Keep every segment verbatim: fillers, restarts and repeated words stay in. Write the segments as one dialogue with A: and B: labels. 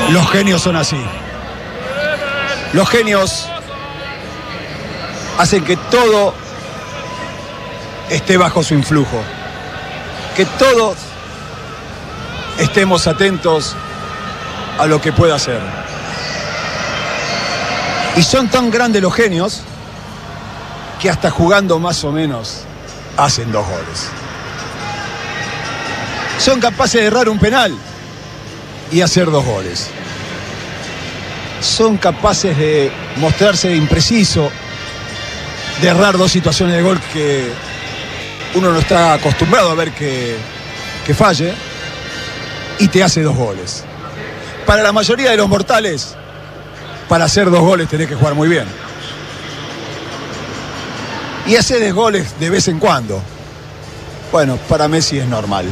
A: Los genios son así. Los genios hacen que todo esté bajo su influjo, que todos estemos atentos a lo que pueda hacer. Y son tan grandes los genios que hasta jugando más o menos hacen dos goles. Son capaces de errar un penal y hacer dos goles. Son capaces de mostrarse impreciso, de errar dos situaciones de gol que uno no está acostumbrado a ver que, que falle, y te hace dos goles. Para la mayoría de los mortales, para hacer dos goles tenés que jugar muy bien. Y hacer dos goles de vez en cuando. Bueno, para Messi es normal.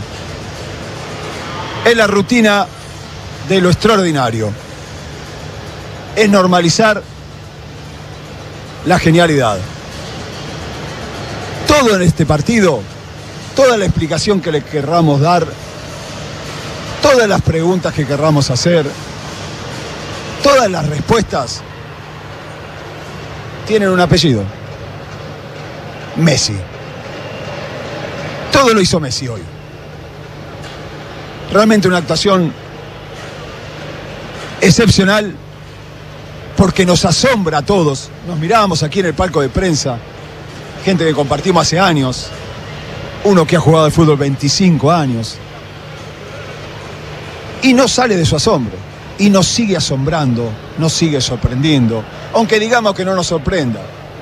A: Es la rutina de lo extraordinario. Es normalizar la genialidad. Todo en este partido, toda la explicación que le querramos dar, todas las preguntas que querramos hacer, todas las respuestas tienen un apellido: Messi. Todo lo hizo Messi hoy. Realmente una actuación excepcional, porque nos asombra a todos. Nos mirábamos aquí en el palco de prensa, gente que compartimos hace años, uno que ha jugado al fútbol veinticinco años, y no sale de su asombro, y nos sigue asombrando, nos sigue sorprendiendo, aunque digamos que no nos sorprenda.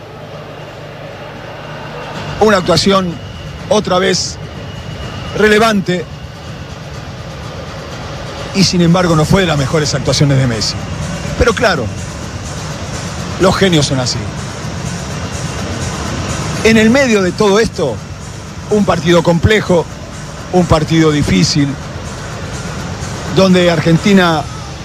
A: Una actuación otra vez relevante, y sin embargo no fue de las mejores actuaciones de Messi. Pero claro, los genios son así. En el medio de todo esto, un partido complejo, un partido difícil, donde Argentina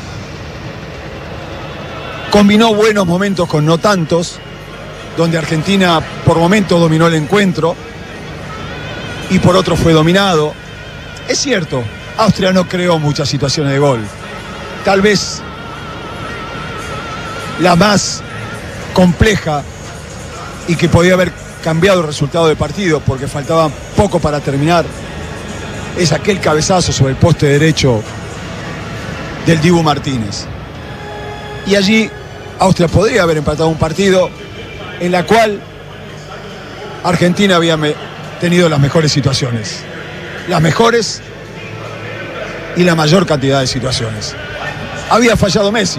A: combinó buenos momentos con no tantos, donde Argentina por momentos dominó el encuentro y por otro fue dominado. Es cierto, Austria no creó muchas situaciones de gol. Tal vez la más compleja y que podía haber cambiado el resultado del partido porque faltaba poco para terminar es aquel cabezazo sobre el poste derecho del Dibu Martínez. Y allí Austria podría haber empatado un partido en la cual Argentina había tenido las mejores situaciones, las mejores y la mayor cantidad de situaciones. Había fallado Messi,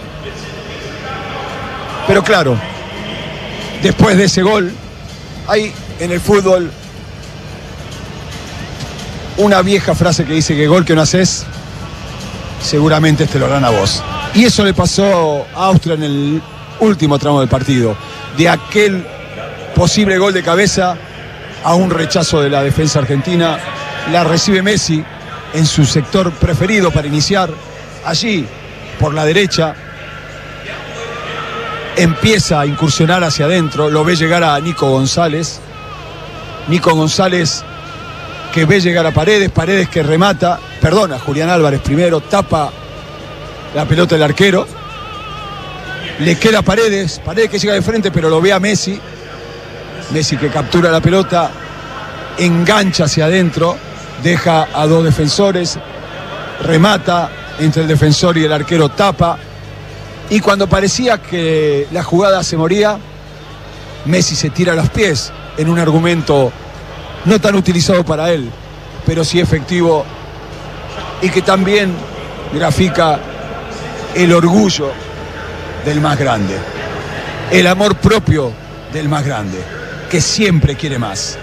A: pero claro, después de ese gol hay en el fútbol una vieja frase que dice que gol que no haces seguramente este lo harán a vos. Y eso le pasó a Austria en el último tramo del partido. De aquel posible gol de cabeza a un rechazo de la defensa argentina, la recibe Messi en su sector preferido para iniciar. Allí, por la derecha, empieza a incursionar hacia adentro, lo ve llegar a Nico González. Nico González que ve llegar a Paredes, Paredes que remata, perdona, Julián Álvarez primero, tapa la pelota del arquero, le queda Paredes, Paredes que llega de frente pero lo ve a Messi, Messi que captura la pelota, engancha hacia adentro, deja a dos defensores, remata entre el defensor y el arquero, tapa, y cuando parecía que la jugada se moría, Messi se tira a los pies en un argumento no tan utilizado para él, pero sí efectivo, y que también grafica el orgullo del más grande, el amor propio del más grande, que siempre quiere más.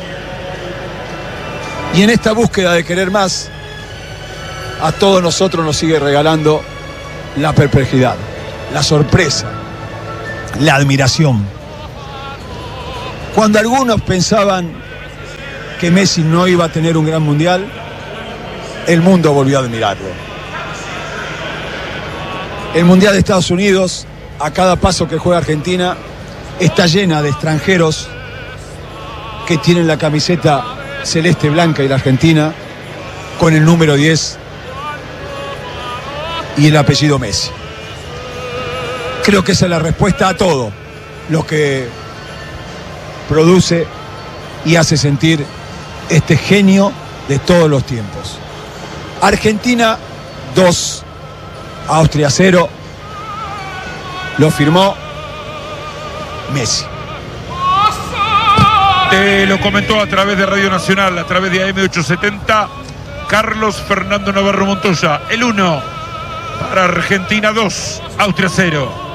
A: Y en esta búsqueda de querer más, a todos nosotros nos sigue regalando la perplejidad, la sorpresa, la admiración. Cuando algunos pensaban que Messi no iba a tener un gran mundial, el mundo volvió a admirarlo. El mundial de Estados Unidos, a cada paso que juega Argentina, está llena de extranjeros que tienen la camiseta celeste blanca y la Argentina con el número diez, y el apellido Messi. Creo que esa es la respuesta a todo lo que produce y hace sentir este genio de todos los tiempos. Argentina dos, Austria cero, lo firmó Messi.
B: Te lo comentó a través de Radio Nacional, a través de A M ochocientos setenta, Carlos Fernando Navarro Montoya. El uno para Argentina dos, Austria cero.